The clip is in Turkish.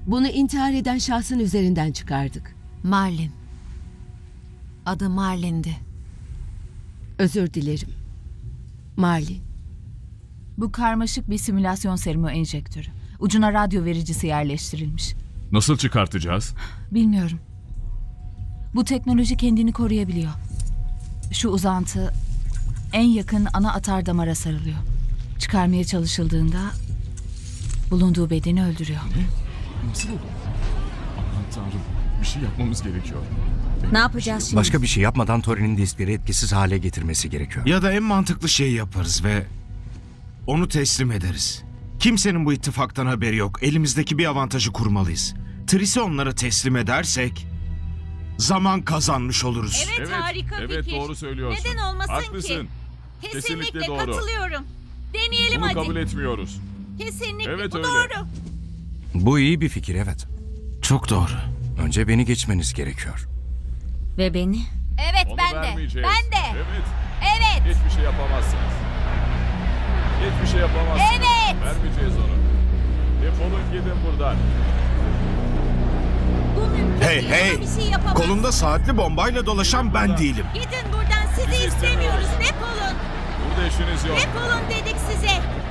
Bunu intihar eden şahsın üzerinden çıkardık. Marlin. Adı Marlin'di. Özür dilerim. Marlin. Bu karmaşık bir simülasyon serumu enjektörü. Ucuna radyo vericisi yerleştirilmiş. Nasıl çıkartacağız? Bilmiyorum. Bu teknoloji kendini koruyabiliyor. Şu uzantı en yakın ana atar damara sarılıyor. Çıkarmaya çalışıldığında bulunduğu bedeni öldürüyor. Nasıl olur? Aman tanrım. Bir şey yapmamız gerekiyor. Ne yapacağız şimdi? Başka bir şey yapmadan Tori'nin diskleri etkisiz hale getirmesi gerekiyor. Ya da en mantıklı şeyi yaparız ve onu teslim ederiz. Kimsenin bu ittifaktan haberi yok. Elimizdeki bir avantajı kurmalıyız. Tris'i onlara teslim edersek zaman kazanmış oluruz. Evet, harika evet, fikir. doğru söylüyorsun. Neden olmasın Haklısın. ki? Kesinlikle doğru. katılıyorum. Deneyelim Bunu hadi. kabul etmiyoruz. Kesinlikle Evet, bu öyle. doğru. Bu iyi bir fikir, evet. Çok doğru. Önce beni geçmeniz gerekiyor. Ve beni? Evet Onu ben de. vermeyeceğiz. Ben de. Evet. Evet. Hiçbir şey yapamazsınız. Hiçbir şey yapamazsınız. Evet. Vermeyeceğiz onu. Defolun gidin buradan. Bu mümkün Hey, değil. hey! Buna bir şey yapamaz. Kolunda saatli bombayla dolaşan ben değilim. Gidin buradan, sizi Bizi istemiyoruz. istemiyoruz. Defolun. Burada işiniz yok. Defolun dedik size.